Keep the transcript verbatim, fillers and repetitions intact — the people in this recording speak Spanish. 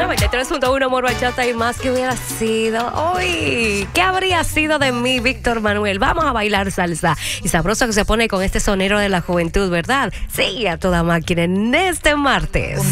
noventa y tres punto uno Amor, Bachata y más. ¿Qué hubiera sido hoy? ¿Qué habría sido de mí, Víctor Manuel? Vamos a bailar salsa y sabroso que se pone con este sonero de la juventud, ¿verdad? Sí, a toda máquina en este martes.